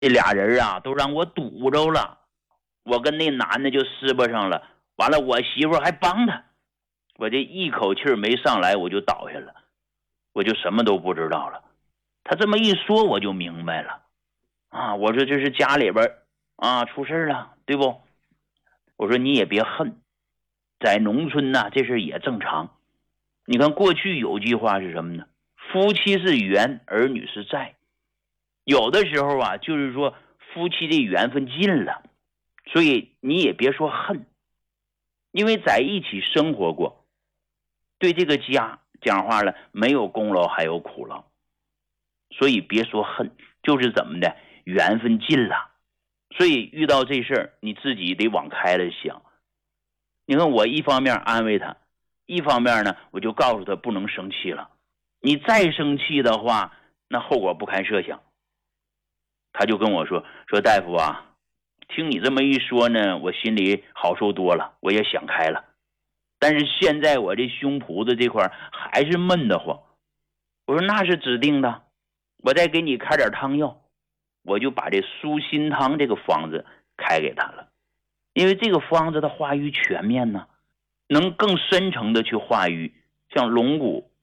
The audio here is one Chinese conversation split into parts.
这俩人啊都让我堵着了，我跟那男的就撕巴上了，完了我媳妇还帮他，我这一口气没上来我就倒下了，我就什么都不知道了。他这么一说我就明白了啊，我说这是家里边啊出事了，对不？我说你也别恨，在农村呢这事也正常。你看过去有句话是什么呢？夫妻是缘，儿女是债。有的时候啊，就是说夫妻的缘分尽了，所以你也别说恨，因为在一起生活过，对这个家讲话了，没有功劳还有苦劳，所以别说恨，就是怎么的，缘分尽了。所以遇到这事儿，你自己得往开了想。你看我一方面安慰他，一方面呢，我就告诉他不能生气了。你再生气的话，那后果不堪设想。他就跟我说大夫啊，听你这么一说呢，我心里好受多了，我也想开了。但是现在我这胸脯子这块还是闷得慌。我说那是指定的，我再给你开点汤药。我就把这舒心汤这个方子开给他了，因为这个方子它化瘀全面呢，能更深层的去化瘀。像龙骨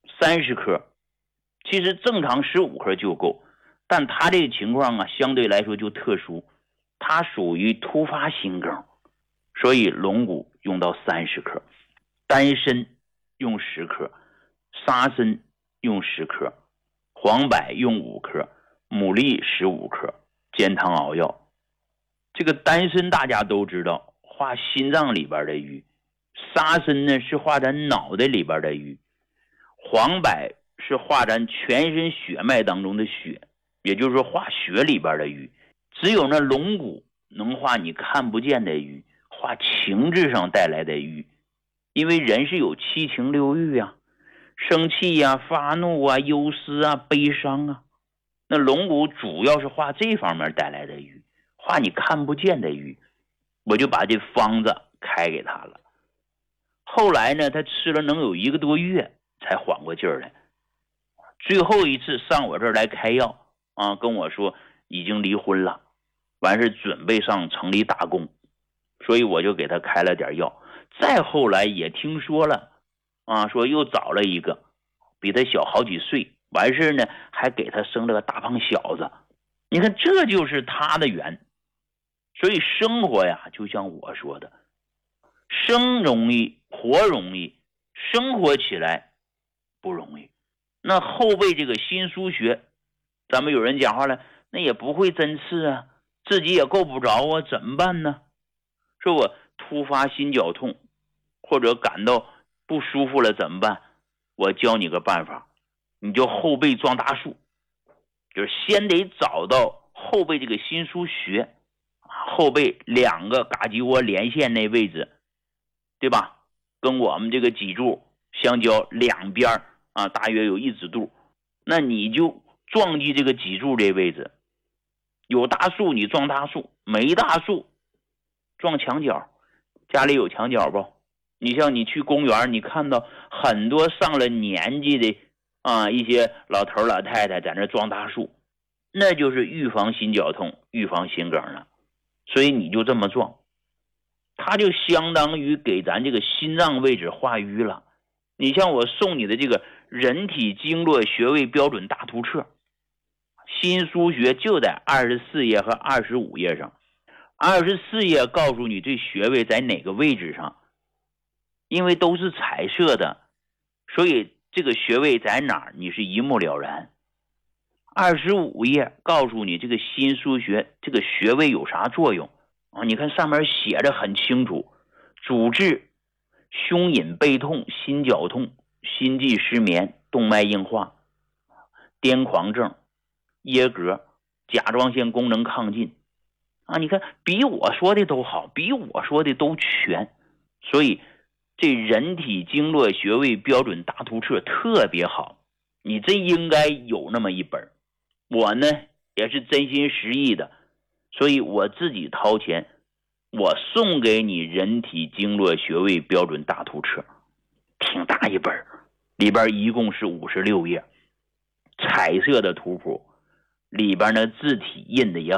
30克，其实正常15克就够，但他这个情况啊相对来说就特殊，它属于突发心梗，所以龙骨用到30克，丹参用10克，沙参用10克，黄柏用5克，牡蛎15克，煎汤熬药。这个丹参大家都知道化心脏里边的瘀，沙参呢是化咱脑袋里边的瘀，黄柏是化咱全身血脉当中的血，也就是说化血里边的瘀。只有那龙骨能化你看不见的瘀，化情志上带来的瘀。因为人是有7情6欲啊，生气啊，发怒啊，忧思啊，悲伤啊，那龙骨主要是化这方面带来的瘀，化你看不见的瘀。我就把这方子开给他了。后来呢，他吃了能有1个多月才缓过劲儿来。最后一次上我这儿来开药啊，跟我说已经离婚了，完事准备上城里打工，所以我就给他开了点药。再后来也听说了啊，说又找了一个比他小好几岁，完事呢还给他生了个大胖小子。你看这就是他的缘。所以生活呀，就像我说的，生容易活容易，生活起来不容易。那后背这个心腧穴，咱们有人讲话了，那也不会针刺啊，自己也够不着啊，怎么办呢？说我突发心绞痛或者感到不舒服了怎么办？我教你个办法，你就后背撞大树，就是先得找到后背这个心腧穴，后背2个嘎叽窝连线那位置，对吧？跟我们这个脊柱相交两边啊，大约有1指肚。那你就撞击这个脊柱这位置，有大树你撞大树，没大树撞墙角。家里有墙角不？你像你去公园，你看到很多上了年纪的啊一些老头老太太在那撞大树，那就是预防心绞痛，预防心梗了。所以你就这么撞，它就相当于给咱这个心脏位置化瘀了。你像我送你的这个人体经络穴位标准大图册，心腧穴就在24页和25页上。24页告诉你这穴位在哪个位置上，因为都是彩色的，所以这个穴位在哪儿你是一目了然。25页告诉你这个心腧穴这个穴位有啥作用啊？你看上面写着很清楚，主治胸隐背痛、心绞痛、心悸失眠、动脉硬化、癫狂症、噎膈、甲状腺功能亢进啊！你看比我说的都好，比我说的都全。所以这人体经络穴位标准大图册特别好，你真应该有那么一本。我呢也是真心实意的，所以我自己掏钱，我送给你人体经络穴位标准大图册，挺大一本，里边一共是56页，彩色的图谱， 里边那字体印的也